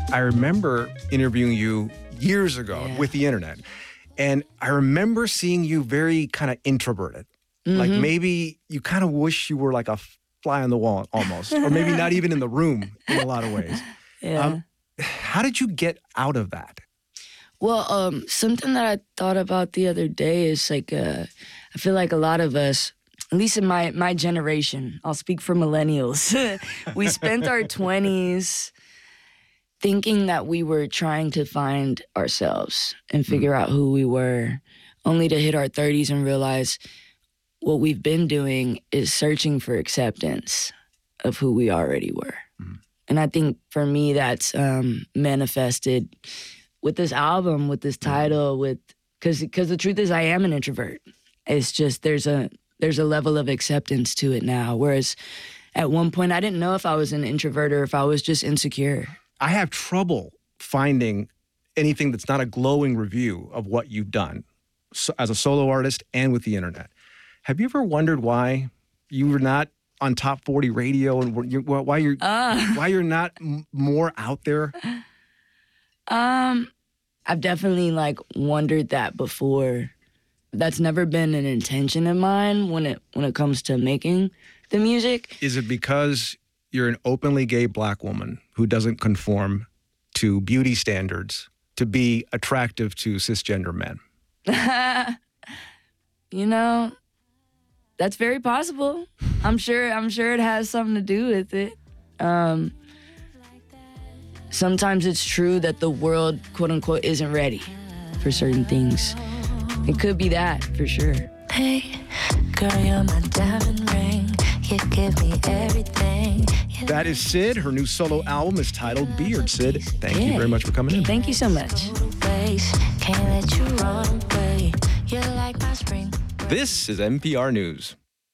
I remember interviewing you years ago with the internet. And I remember seeing you very kind of introverted. Like maybe you kind of wish you were like a fly on the wall almost, or maybe not even in the room in a lot of ways. How did you get out of that? Well, something that I thought about the other day is like, I feel like a lot of us, at least in my generation, I'll speak for millennials, we spent our 20s thinking that we were trying to find ourselves and figure out who we were, only to hit our 30s and realize what we've been doing is searching for acceptance of who we already were. And I think for me, that's manifested with this album, with this title, because the truth is I am an introvert. It's just there's a level of acceptance to it now, whereas at one point I didn't know if I was an introvert or if I was just insecure. I have trouble finding anything that's not a glowing review of what you've done as a solo artist and with the internet. Have you ever wondered why you were not on top 40 radio and why you're not more out there? I've definitely wondered that before. That's never been an intention of mine when it comes to making the music. Is it because you're an openly gay Black woman who doesn't conform to beauty standards to be attractive to cisgender men? That's very possible. I'm sure it has something to do with it. Sometimes it's true that the world, quote unquote, isn't ready for certain things. It could be that, for sure. Hey, girl, you're my diamond ring. You give me everything. That is Syd. Her new solo album is titled Beard. Syd, thank you very much for coming in. Thank you so much. Can't let you run away. You're like my spring. This is NPR News.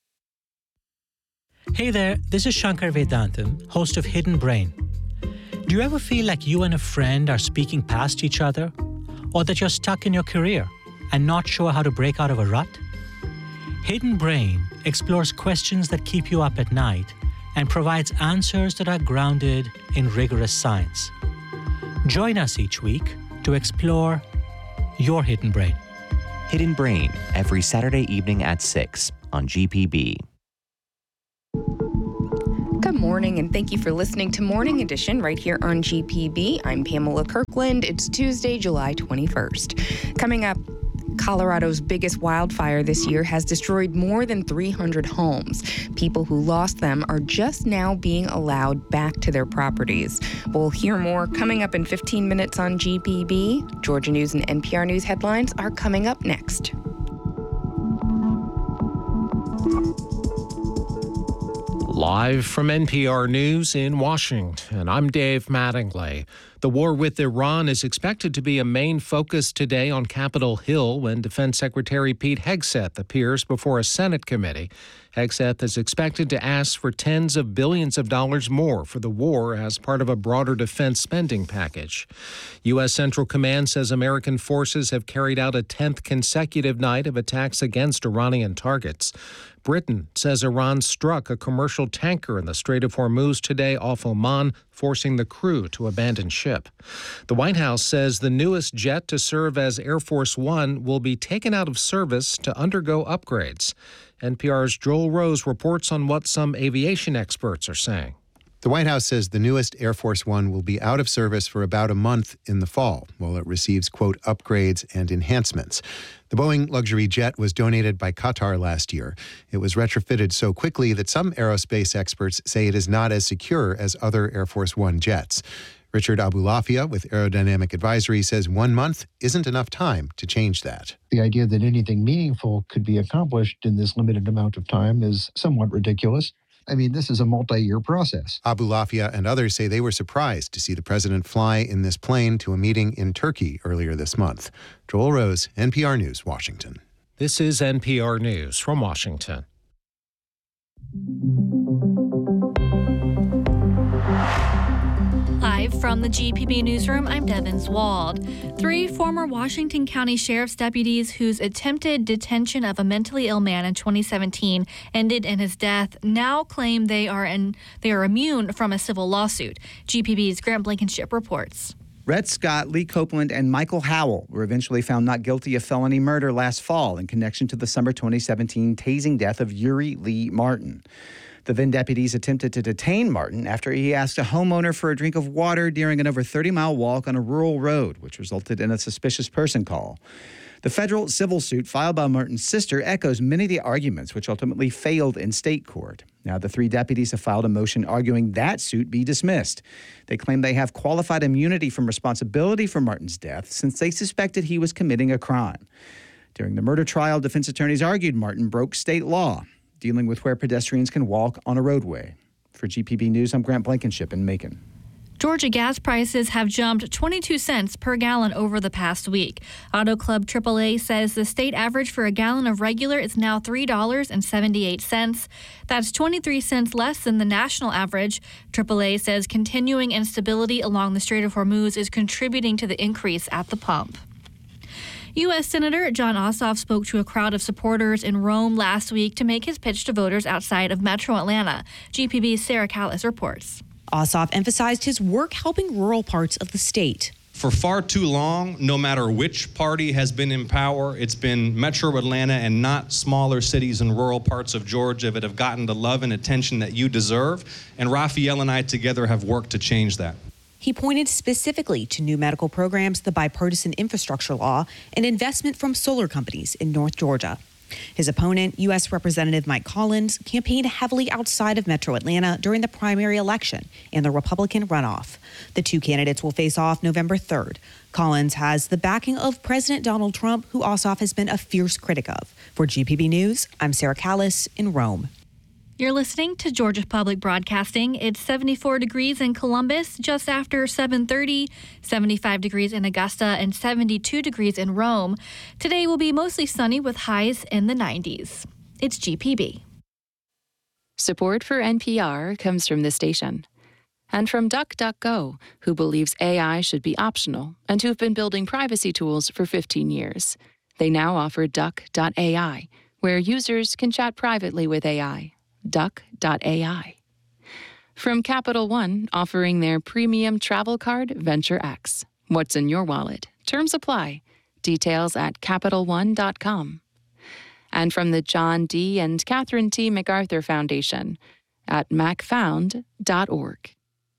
Hey there, this is Shankar Vedantam, host of Hidden Brain. Do you ever feel like you and a friend are speaking past each other? Or that you're stuck in your career and not sure how to break out of a rut? Hidden Brain explores questions that keep you up at night and provides answers that are grounded in rigorous science. Join us each week to explore your hidden brain. Hidden Brain, every Saturday evening at 6 on GPB. Good morning, and thank you for listening to Morning Edition right here on GPB. I'm Pamela Kirkland. It's Tuesday, July 21st. Coming up, Colorado's biggest wildfire this year has destroyed more than 300 homes. People who lost them are just now being allowed back to their properties. We'll hear more coming up in 15 minutes on GPB. Georgia News and NPR News headlines are coming up next. Live from NPR News in Washington, I'm Dave Mattingly. The war with Iran is expected to be a main focus today on Capitol Hill when Defense Secretary Pete Hegseth appears before a Senate committee. Hegseth is expected to ask for tens of billions of dollars more for the war as part of a broader defense spending package. U.S. Central Command says American forces have carried out a 10th consecutive night of attacks against Iranian targets. Britain says Iran struck a commercial tanker in the Strait of Hormuz today off Oman, forcing the crew to abandon ship. The White House says the newest jet to serve as Air Force One will be taken out of service to undergo upgrades. NPR's Joel Rose reports on what some aviation experts are saying. The White House says the newest Air Force One will be out of service for about a month in the fall, while it receives, quote, upgrades and enhancements. The Boeing luxury jet was donated by Qatar last year. It was retrofitted so quickly that some aerospace experts say it is not as secure as other Air Force One jets. Richard Abulafia with Aerodynamic Advisory says 1 month isn't enough time to change that. The idea that anything meaningful could be accomplished in this limited amount of time is somewhat ridiculous. I mean, this is a multi-year process. Abulafia and others say they were surprised to see the president fly in this plane to a meeting in Turkey earlier this month. Joel Rose, NPR News, Washington. This is NPR News from Washington. Live from from the GPB Newsroom, I'm Devin Wald. 3 former Washington County Sheriff's deputies whose attempted detention of a mentally ill man in 2017 ended in his death now claim they are immune from a civil lawsuit. GPB's Grant Blankenship reports. Red Scott, Lee Copeland, and Michael Howell were eventually found not guilty of felony murder last fall in connection to the summer 2017 tasing death of Uri Lee Martin. The then deputies attempted to detain Martin after he asked a homeowner for a drink of water during an over 30-mile walk on a rural road, which resulted in a suspicious person call. The federal civil suit filed by Martin's sister echoes many of the arguments which ultimately failed in state court. Now, the 3 deputies have filed a motion arguing that suit be dismissed. They claim they have qualified immunity from responsibility for Martin's death since they suspected he was committing a crime. During the murder trial, defense attorneys argued Martin broke state law, dealing with where pedestrians can walk on a roadway. For GPB News, I'm Grant Blankenship in Macon. Georgia gas prices have jumped 22 cents per gallon over the past week. Auto Club AAA says the state average for a gallon of regular is now $3.78. That's 23 cents less than the national average. AAA says continuing instability along the Strait of Hormuz is contributing to the increase at the pump. U.S. Senator Jon Ossoff spoke to a crowd of supporters in Rome last week to make his pitch to voters outside of Metro Atlanta. GPB's Sarah Callis reports. Ossoff emphasized his work helping rural parts of the state. For far too long, no matter which party has been in power, it's been Metro Atlanta and not smaller cities and rural parts of Georgia that have gotten the love and attention that you deserve. And Raphael and I together have worked to change that. He pointed specifically to new medical programs, the bipartisan infrastructure law, and investment from solar companies in North Georgia. His opponent, U.S. Representative Mike Collins, campaigned heavily outside of Metro Atlanta during the primary election and the Republican runoff. The 2 candidates will face off November 3rd. Collins has the backing of President Donald Trump, who Ossoff has been a fierce critic of. For GPB News, I'm Sarah Callis in Rome. You're listening to Georgia Public Broadcasting. It's 74 degrees in Columbus, just after 7:30, 75 degrees in Augusta, and 72 degrees in Rome. Today will be mostly sunny with highs in the 90s. It's GPB. Support for NPR comes from the station and from DuckDuckGo, who believes AI should be optional and who've been building privacy tools for 15 years. They now offer Duck.ai, where users can chat privately with AI. Duck.ai. From Capital One, offering their premium travel card, Venture X. What's in your wallet? Terms apply. Details at CapitalOne.com. And from the John D. and Catherine T. MacArthur Foundation at macfound.org.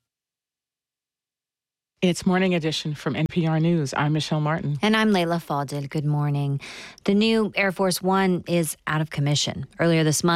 It's Morning Edition from NPR News. I'm Michelle Martin. And I'm Layla Fadel. Good morning. The new Air Force One is out of commission. Earlier this month,